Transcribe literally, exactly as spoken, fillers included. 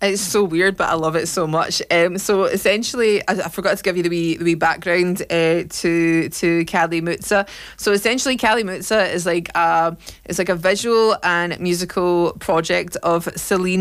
It's so weird, but I love it so much. Um, so essentially, I, I forgot to give you the wee the wee background uh, to to Kali Mutsa. So essentially, Kali Mutsa is like a it's like a visual and musical project of Celine